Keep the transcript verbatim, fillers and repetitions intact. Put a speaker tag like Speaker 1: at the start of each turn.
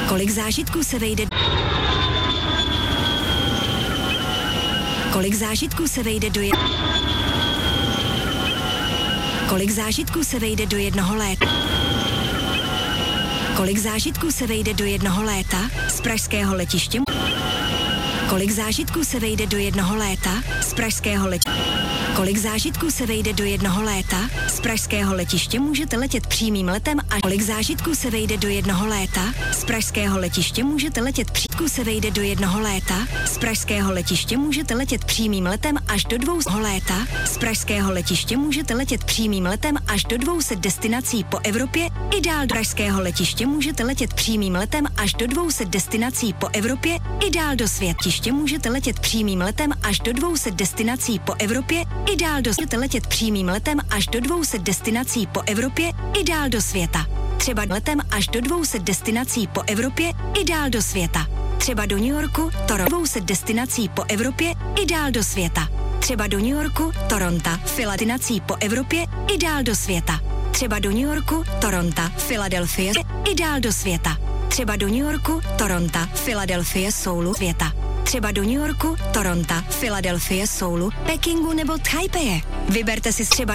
Speaker 1: Kolik zážitků se vejde... Kolik zážitků se vejde do... Je... Kolik zážitků se vejde do jednoho léta? Kolik zážitků se vejde do jednoho léta z pražského letiště? Kolik zážitků se vejde do jednoho léta z pražského letiště? Kolik zážitků se vejde do jednoho léta z pražského letiště? Můžete letět přímým letem a kolik zážitků se vejde do jednoho léta z pražského letiště? Můžete letět přímým se vejde do jednoho léta z pražského letiště? Můžete letět přímým letem až do dvou léta z pražského letiště? Můžete letět přímým letem až do dvou set destinací po Evropě i dál do pražského letiště? Můžete letět přímým letem až do dvou set destinací po Evropě i dál do světiště? Můžete letět přímým letem až do dvou set destinací po Evropě i dál do světa. Letět přímým letem až do dvou set destinací po Evropě i dál do světa. Třeba letem až do dvou set destinací po Evropě i dál do světa. Třeba do New Yorku, Toronto, dvou set destinací po Evropě i dál do světa. Třeba do New Yorku, Toronto, Filadelfii po Evropě i dál do světa. Třeba do New Yorku, Toronto, Filadelfie i dál do světa. Třeba do New Yorku, Toronto, Filadelfie, Soulu, světa. Třeba do New Yorku, Toronto, Filadelfie, Soulu, Pekingu nebo Taipei. Vyberte si třeba